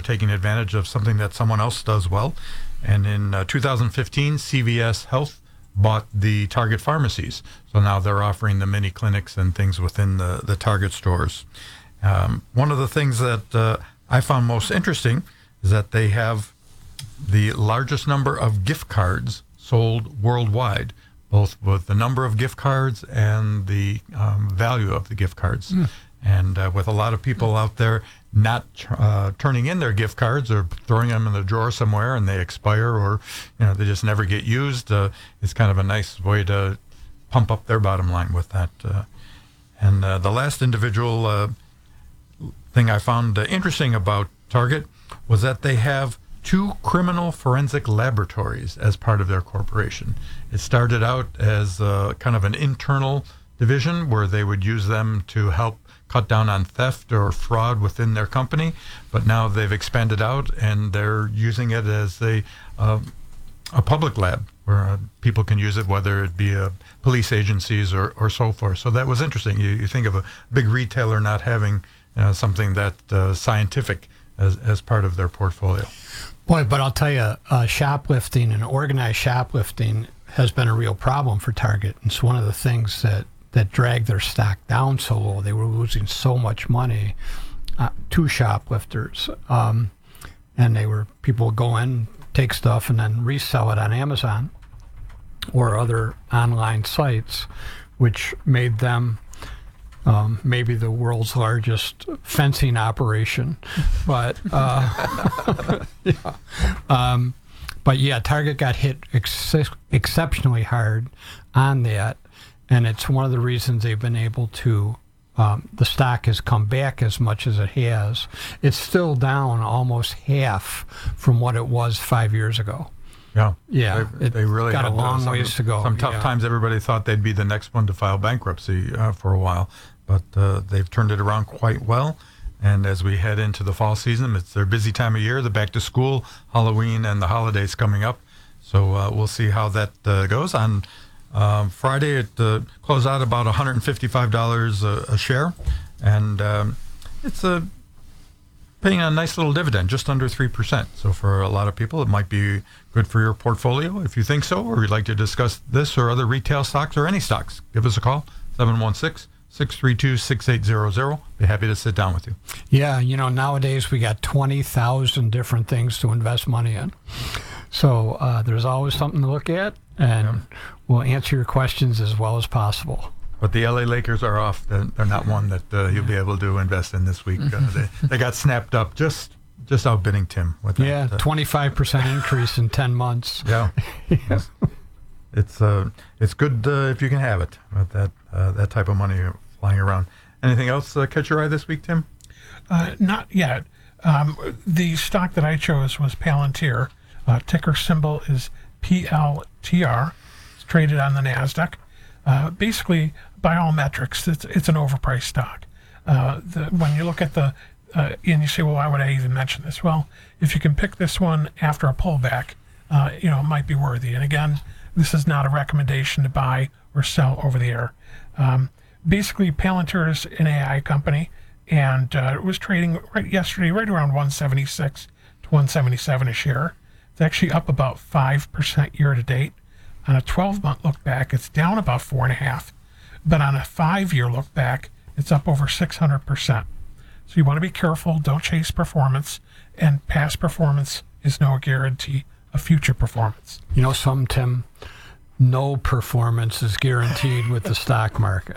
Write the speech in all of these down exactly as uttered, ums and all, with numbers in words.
taking advantage of something that someone else does well. And in uh, two thousand fifteen, C V S Health bought the Target pharmacies. So now they're offering the mini clinics and things within the, the Target stores. Um, one of the things that uh, I found most interesting is that they have the largest number of gift cards sold worldwide, both with the number of gift cards and the um, value of the gift cards. Mm. And uh, with a lot of people out there not uh, turning in their gift cards or throwing them in the drawer somewhere and they expire, or you know they just never get used, uh, it's kind of a nice way to pump up their bottom line with that. Uh, and uh, the last individual uh, thing I found uh, interesting about Target was that they have two criminal forensic laboratories as part of their corporation. It started out as uh, kind of an internal division where they would use them to help cut down on theft or fraud within their company, but now they've expanded out and they're using it as a uh, a public lab where uh, people can use it, whether it be uh, police agencies or, or so forth. So that was interesting. You, you think of a big retailer not having uh, something that uh, scientific as, as part of their portfolio. Boy, but I'll tell you, uh, shoplifting and organized shoplifting has been a real problem for Target. It's one of the things that that dragged their stock down so low. They were losing so much money uh, to shoplifters. Um, and they were, people would go in, take stuff, and then resell it on Amazon or other online sites, which made them um, maybe the world's largest fencing operation. But, uh, yeah. um, but yeah, Target got hit ex- exceptionally hard on that. And it's one of the reasons they've been able to, um, the stock has come back as much as it has. It's still down almost half from what it was five years ago. Yeah. Yeah. They, they really got had a long some, ways to go. Some tough yeah. times. Everybody thought they'd be the next one to file bankruptcy uh, for a while, but uh, they've turned it around quite well. And as we head into the fall season, it's their busy time of year, the back to school, Halloween, and the holidays coming up. So uh, we'll see how that uh, goes. On Um, Friday, it uh, closed out about one hundred fifty-five dollars a, a share, and um, it's uh, paying a nice little dividend, just under three percent. So for a lot of people, it might be good for your portfolio. If you think so, or you'd like to discuss this or other retail stocks or any stocks, give us a call, seven one six, six three two, six eight zero zero. Be happy to sit down with you. Yeah, you know, nowadays we got twenty thousand different things to invest money in. So uh, there's always something to look at, and yeah. we'll answer your questions as well as possible. But the L A Lakers are off. They're, they're not one that uh, you'll be able to invest in this week. Uh, they, they got snapped up, just just outbidding Tim. With that. Yeah, twenty-five percent increase in ten months. Yeah. yeah. It's uh, it's good uh, if you can have it, with that, uh, that type of money flying around. Anything else uh, catch your eye this week, Tim? Uh, not yet. Um, the stock that I chose was Palantir. Uh, ticker symbol is P L T R. It's traded on the NASDAQ. Uh, basically, by all metrics, it's, it's an overpriced stock. Uh, the, when you look at the, uh, and you say, well, why would I even mention this? Well, if you can pick this one after a pullback, uh, you know, it might be worthy. And again, this is not a recommendation to buy or sell over the air. Um, basically, Palantir is an A I company, and uh, it was trading right yesterday right around one seventy-six to one seventy-seven a share. It's actually up about five percent year to date. On a twelve-month look back, it's down about four point five. But on a five-year look back, it's up over six hundred percent. So you want to be careful. Don't chase performance. And past performance is no guarantee of future performance. You know something, Tim? No performance is guaranteed with the stock market.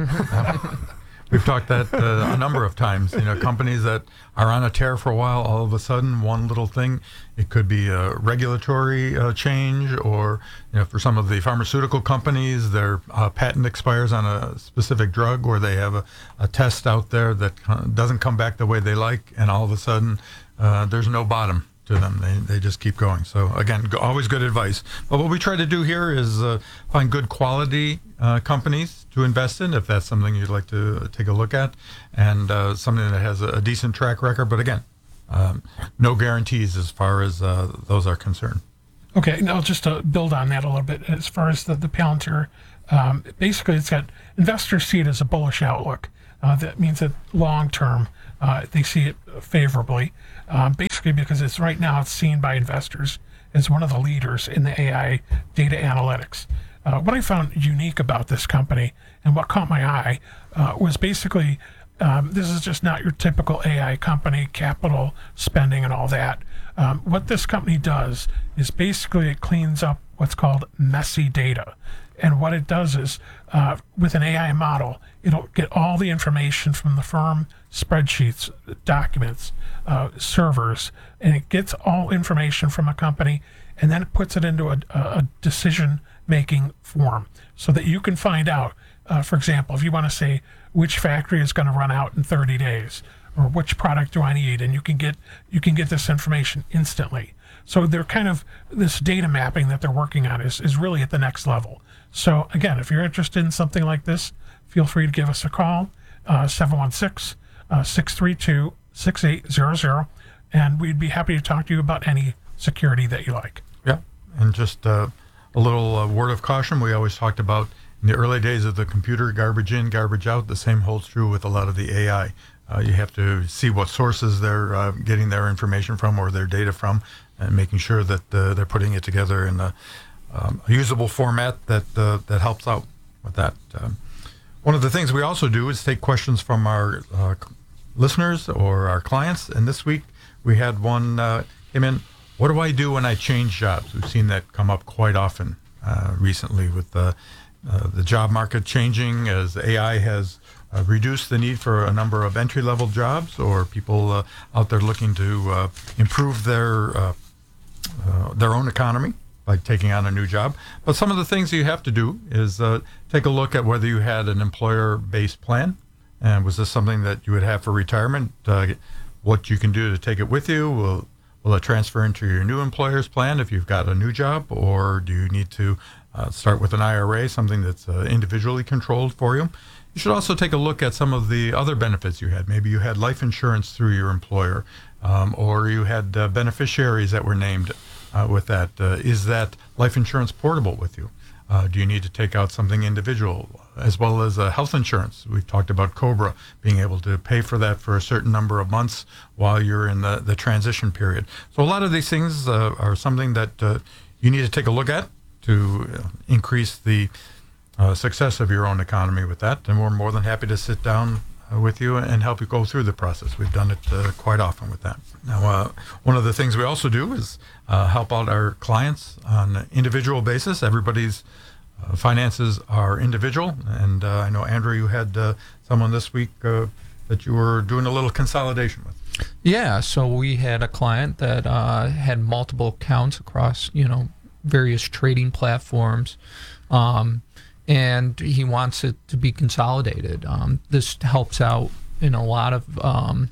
We've talked that uh, a number of times. You know, companies that are on a tear for a while, all of a sudden, one little thing, it could be a regulatory uh, change, or you know, for some of the pharmaceutical companies, their uh, patent expires on a specific drug, or they have a, a test out there that doesn't come back the way they like, and all of a sudden, uh, there's no bottom to them. They they just keep going. So again, go, always good advice. But what we try to do here is uh, find good quality uh, companies to invest in, if that's something you'd like to take a look at, and uh, something that has a, a decent track record. But again, um, no guarantees as far as uh, those are concerned. Okay, now just to build on that a little bit, as far as the, the Palantir, um, basically it's got, investors see it as a bullish outlook. Uh, that means that long term, uh, they see it favorably. Um, basically, basically because it's right now it's seen by investors as one of the leaders in the A I data analytics. Uh, what I found unique about this company and what caught my eye uh, was basically um, this is just not your typical A I company, capital spending and all that. Um, what this company does is basically it cleans up what's called messy data. And what it does is, uh, with an A I model, it'll get all the information from the firm, spreadsheets, documents, uh, servers, and it gets all information from a company, and then it puts it into a, a decision-making form so that you can find out, uh, for example, if you want to say which factory is going to run out in thirty days, or which product do I need, and you can get you can get this information instantly. So they're kind of, this data mapping that they're working on is, is really at the next level. So again, if you're interested in something like this, feel free to give us a call, uh, seven one six, six three two, six eight zero zero, and we'd be happy to talk to you about any security that you like. Yeah, and just uh, a little uh, word of caution. We always talked about in the early days of the computer, garbage in, garbage out. The same holds true with a lot of the A I. Uh, you have to see what sources they're uh, getting their information from or their data from, and making sure that uh, they're putting it together in a, um, a usable format that uh, that helps out with that. Um, one of the things we also do is take questions from our uh, listeners or our clients. And this week we had one uh, came in. What do I do when I change jobs? We've seen that come up quite often uh, recently with the uh, the job market changing as A I has Uh, reduce the need for a number of entry-level jobs, or people uh, out there looking to uh, improve their uh, uh, their own economy by taking on a new job. But some of the things you have to do is uh, take a look at whether you had an employer-based plan, and was this something that you would have for retirement? Uh, what you can do to take it with you? Will will it transfer into your new employer's plan if you've got a new job, or do you need to uh, start with an I R A, something that's uh, individually controlled for you? You should also take a look at some of the other benefits you had. Maybe you had life insurance through your employer, um, or you had uh, beneficiaries that were named uh, with that. Uh, is that life insurance portable with you? Uh, do you need to take out something individual, as well as uh, health insurance? We've talked about COBRA, being able to pay for that for a certain number of months while you're in the, the transition period. So a lot of these things uh, are something that uh, you need to take a look at to increase the Uh, success of your own economy with that, and we're more than happy to sit down uh, with you and help you go through the process. We've done it uh, quite often with that. Now, uh, one of the things we also do is uh, help out our clients on an individual basis. Everybody's uh, finances are individual, and uh, I know, Andrew, you had uh, someone this week uh, that you were doing a little consolidation with. Yeah, so we had a client that uh, had multiple accounts across, you know, various trading platforms. Um, and he wants it to be consolidated. Um, this helps out in a lot of um,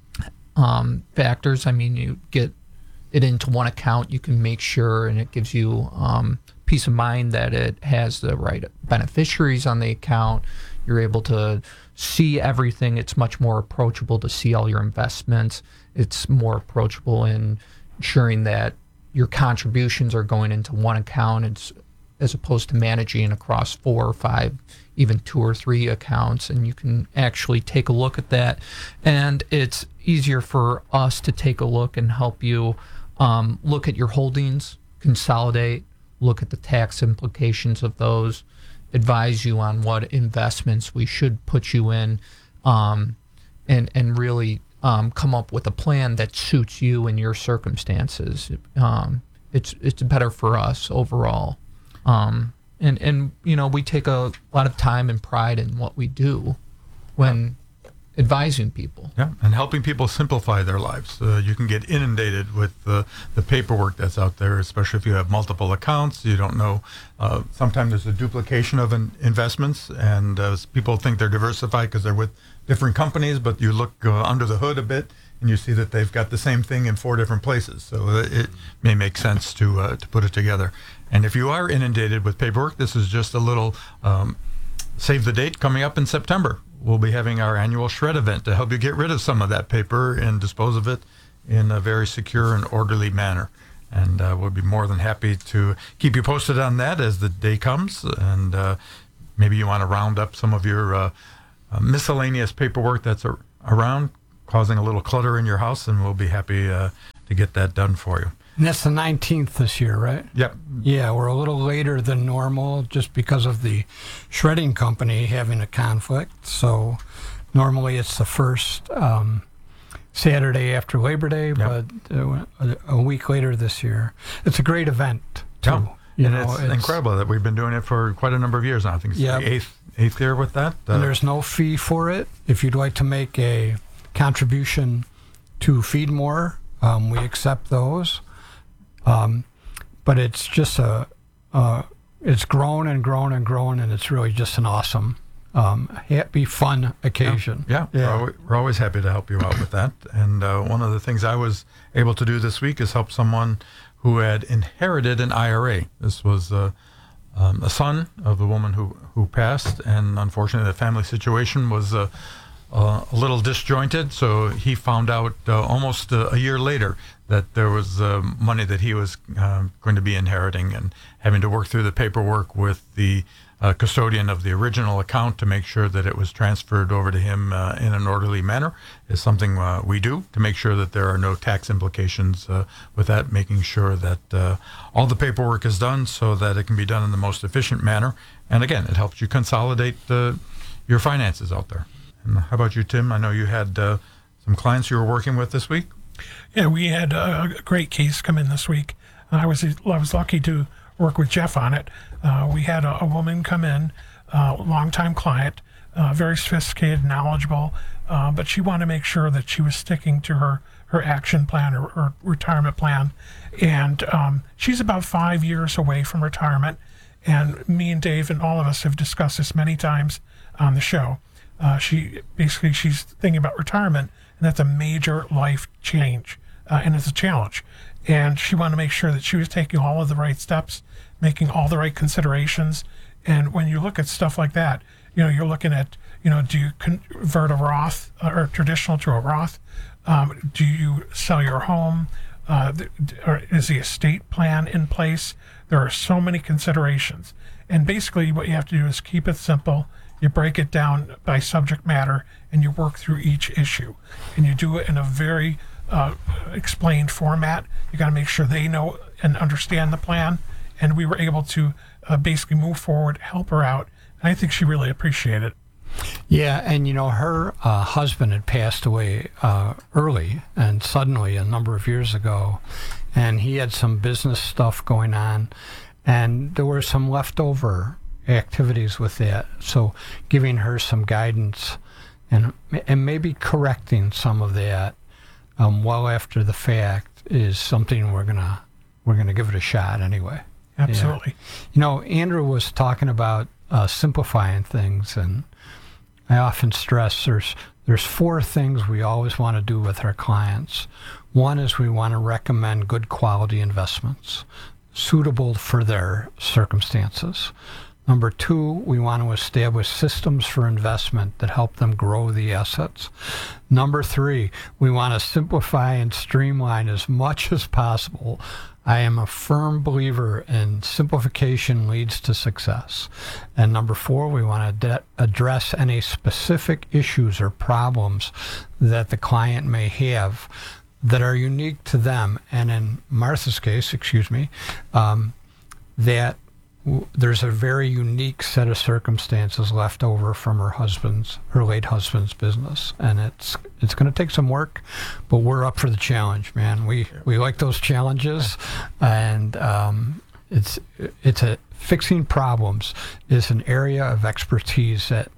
um, factors. I mean, you get it into one account, you can make sure, and it gives you um, peace of mind that it has the right beneficiaries on the account. You're able to see everything. It's much more approachable to see all your investments. It's more approachable in ensuring that your contributions are going into one account. It's as opposed to managing across four or five, even two or three accounts. And you can actually take a look at that. And it's easier for us to take a look and help you um, look at your holdings, consolidate, look at the tax implications of those, advise you on what investments we should put you in, um, and, and really um, come up with a plan that suits you and your circumstances. Um, it's, it's better for us overall. Um, and, and, you know, we take a lot of time and pride in what we do when advising people. Yeah, and helping people simplify their lives. Uh, you can get inundated with the, the paperwork that's out there, especially if you have multiple accounts. You don't know. Uh, sometimes there's a duplication of in investments, and uh, people think they're diversified because they're with different companies, but you look uh, under the hood a bit, and you see that they've got the same thing in four different places. So uh, it may make sense to uh, to put it together. And if you are inundated with paperwork, this is just a little um, save the date coming up in September. We'll be having our annual shred event to help you get rid of some of that paper and dispose of it in a very secure and orderly manner. And uh, we'll be more than happy to keep you posted on that as the day comes. And uh, maybe you want to round up some of your uh, uh, miscellaneous paperwork that's ar around, causing a little clutter in your house, and we'll be happy uh, to get that done for you. And that's the nineteenth this year, right? Yep. Yeah, we're a little later than normal just because of the shredding company having a conflict. So normally it's the first um, Saturday after Labor Day, Yep. but uh, a, a week later this year. It's a great event, too. Yeah. You and know, it's, incredible that we've been doing it for quite a number of years now. I think it's Yep. the eighth, eighth year with that. Uh, And there's no fee for it. If you'd like to make a contribution to Feed More, um, we accept those. Um, but it's just a, uh, it's grown and grown and grown, and it's really just an awesome, um, happy, fun occasion. Yeah, We're, always, we're always happy to help you out with that. And uh, one of the things I was able to do this week is help someone who had inherited an I R A. This was uh, um, a son of the woman who, who passed, and unfortunately the family situation was uh, uh, a little disjointed, so he found out uh, almost uh, a year later that there was uh, money that he was uh, going to be inheriting, and having to work through the paperwork with the uh, custodian of the original account to make sure that it was transferred over to him uh, in an orderly manner is something uh, we do to make sure that there are no tax implications uh, with that, making sure that uh, all the paperwork is done so that it can be done in the most efficient manner. And again, it helps you consolidate uh, your finances out there. And how about you, Tim? I know you had uh, some clients you were working with this week. Yeah, we had a great case come in this week. I was I was lucky to work with Jeff on it. Uh, we had a, a woman come in, uh, longtime client, uh, very sophisticated, knowledgeable, uh, but she wanted to make sure that she was sticking to her, her action plan or, or retirement plan. And um, she's about five years away from retirement. And me and Dave and all of us have discussed this many times on the show. Uh, she basically she's thinking about retirement, and that's a major life change, uh, and it's a challenge. And she wanted to make sure that she was taking all of the right steps, making all the right considerations. And when you look at stuff like that, you know, you're looking at, you know, do you convert a Roth or traditional to a Roth? Um, do you sell your home? Uh, th- or is the estate plan in place? There are so many considerations. And basically what you have to do is keep it simple. You break it down by subject matter, and you work through each issue. And you do it in a very uh, explained format. You got to make sure they know and understand the plan. And we were able to uh, basically move forward, help her out. And I think she really appreciated it. Yeah, and you know, her uh, husband had passed away uh, early and suddenly a number of years ago, and he had some business stuff going on, and there were some leftover activities with that. So giving her some guidance and and maybe correcting some of that um, well after the fact is something we're gonna we're gonna give it a shot anyway. Absolutely. Yeah. You know, Andrew was talking about uh, simplifying things, and I often stress there's there's four things we always want to do with our clients. One is we want to recommend good quality investments suitable for their circumstances. Number two, we want to establish systems for investment that help them grow the assets. Number three, we want to simplify and streamline as much as possible. I am a firm believer in simplification leads to success. And number four, we want to de- address any specific issues or problems that the client may have that are unique to them. And in Martha's case, excuse me, um, that w- there's a very unique set of circumstances left over from her husband's, her late husband's business. And it's it's going to take some work, but we're up for the challenge, man. We we like those challenges, and um, it's it's a fixing problems is an area of expertise that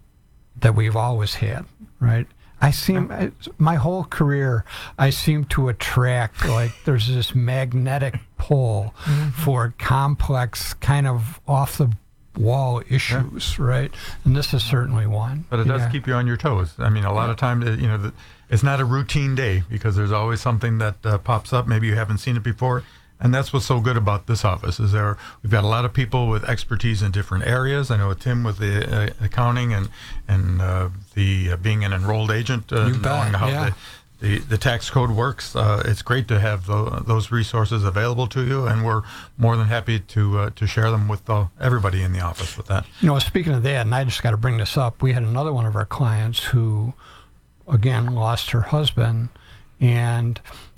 that we've always had, right? I seem I, my whole career I seem to attract, like, there's this magnetic pull mm-hmm. for complex, kind of off the wall issues, yeah. right? And this is certainly one. But it does yeah. keep you on your toes. I mean, a lot yeah. of times, you know, the, it's not a routine day because there's always something that uh, pops up. Maybe you haven't seen it before. And that's what's so good about this office is there we've got a lot of people with expertise in different areas. I know Tim with the uh, accounting and and uh, the uh, being an enrolled agent, uh, you knowing bet. how yeah. the, the the tax code works. Uh, it's great to have the, those resources available to you, and we're more than happy to uh, to share them with the, everybody in the office with that. You know, speaking of that, and I just got to bring this up, we had another one of our clients who, again, lost her husband, and